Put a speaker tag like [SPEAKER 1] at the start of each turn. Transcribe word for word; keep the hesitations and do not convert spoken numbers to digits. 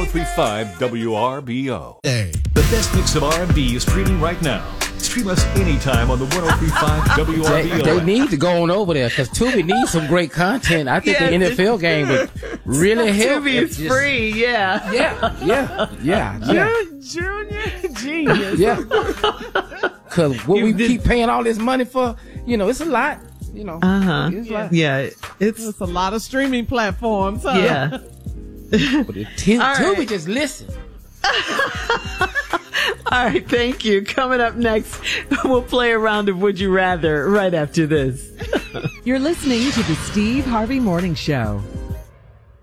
[SPEAKER 1] three point five W R B O.
[SPEAKER 2] Hey.
[SPEAKER 1] The best mix of R and B is streaming right now. Stream us anytime on the one oh three point five W R B O.
[SPEAKER 3] They, they need to go on over there because Tubi needs some great content. I think yes, the N F L game would really help.
[SPEAKER 4] Tubi is just, free, yeah.
[SPEAKER 3] Yeah, yeah, yeah. yeah.
[SPEAKER 4] Junior genius.
[SPEAKER 3] Yeah. Because what you we did. keep paying all this money for, you know, it's a lot. You know,
[SPEAKER 4] uh-huh.
[SPEAKER 3] it's
[SPEAKER 4] yeah.
[SPEAKER 3] Like,
[SPEAKER 4] yeah, it's,
[SPEAKER 5] it's a lot of streaming platforms. Huh?
[SPEAKER 4] Yeah.
[SPEAKER 3] But it t- Tubi right. just listen.
[SPEAKER 4] All right, thank you. Coming up next, we'll play a round of Would You Rather right after this.
[SPEAKER 6] You're listening to the Steve Harvey Morning Show.